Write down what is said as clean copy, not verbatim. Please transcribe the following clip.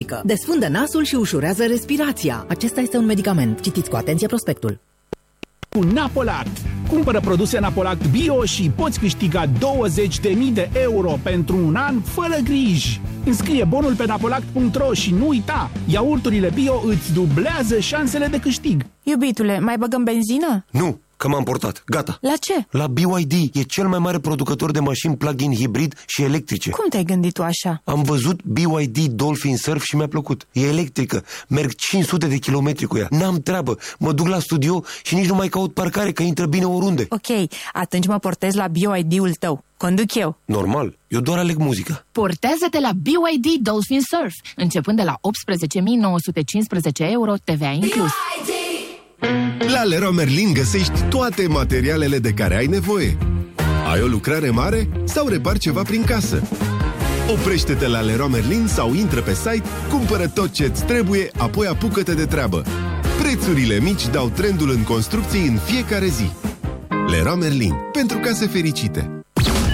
electrică. Desfundă nasul și ușurează respirația. Acesta este un medicament. Citiți cu atenție prospectul. Cu Napolact. Cumpără produse Napolact Bio și poți câștiga 20.000 de euro pentru un an fără griji. Înscrie bonul pe napolact.ro și nu uita, iaurturile Bio îți dublează șansele de câștig. Iubitule, mai băgăm benzină? Nu, că m-am portat. Gata. La ce? La BYD. E cel mai mare producător de mașini plug-in hibrid și electrice. Cum te-ai gândit tu așa? Am văzut BYD Dolphin Surf și mi-a plăcut. E electrică. Merg 500 de kilometri cu ea. N-am treabă. Mă duc la studio și nici nu mai caut parcare, că intră bine oriunde. Ok, atunci mă portez la BYD-ul tău. Conduc eu. Normal. Eu doar aleg muzica. Portează-te la BYD Dolphin Surf, începând de la 18.915 euro, TVA inclus. La Leroy Merlin găsești toate materialele de care ai nevoie. Ai o lucrare mare sau repari ceva prin casă? Oprește-te la Leroy Merlin sau intră pe site, cumpără tot ce-ți trebuie, apoi apucă-te de treabă. Prețurile mici dau trendul în construcții în fiecare zi. Leroy Merlin, pentru case fericite.